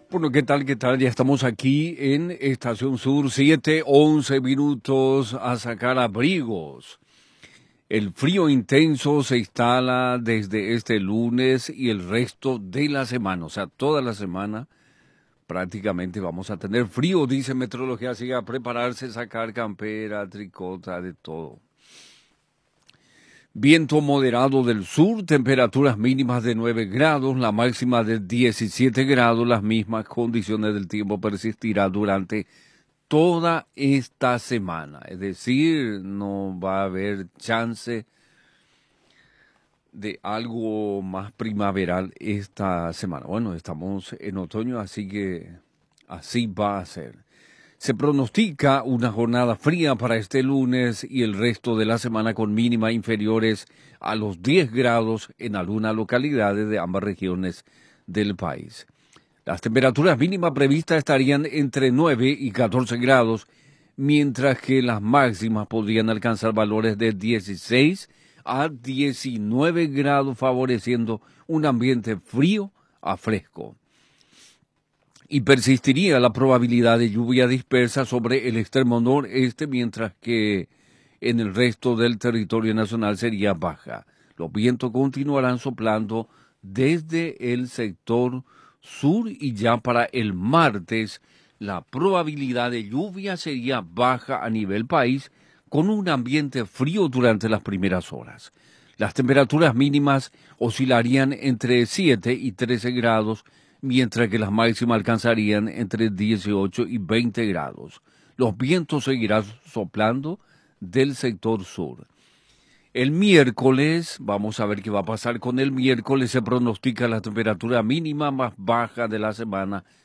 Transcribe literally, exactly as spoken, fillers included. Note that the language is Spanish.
Bueno, ¿qué tal? ¿Qué tal? Ya estamos aquí en Estación Sur, siete, once minutos a sacar abrigos. El frío intenso se instala desde este lunes y el resto de la semana, o sea, toda la semana prácticamente vamos a tener frío, dice Meteorología, así que a prepararse, sacar campera, tricota, de todo. Viento moderado del sur, temperaturas mínimas de nueve grados, la máxima de diecisiete grados, las mismas condiciones del tiempo persistirá durante toda esta semana. Es decir, no va a haber chance de algo más primaveral esta semana. Bueno, estamos en otoño, así que así va a ser. Se pronostica una jornada fría para este lunes y el resto de la semana con mínimas inferiores a los diez grados en algunas localidades de ambas regiones del país. Las temperaturas mínimas previstas estarían entre nueve y catorce grados, mientras que las máximas podrían alcanzar valores de dieciséis a diecinueve grados, favoreciendo un ambiente frío a fresco. Y persistiría la probabilidad de lluvia dispersa sobre el extremo noreste, mientras que en el resto del territorio nacional sería baja. Los vientos continuarán soplando desde el sector sur y ya para el martes la probabilidad de lluvia sería baja a nivel país, con un ambiente frío durante las primeras horas. Las temperaturas mínimas oscilarían entre siete y trece grados, mientras que las máximas alcanzarían entre dieciocho y veinte grados. Los vientos seguirán soplando del sector sur. El miércoles, vamos a ver qué va a pasar con el miércoles, se pronostica la temperatura mínima más baja de la semana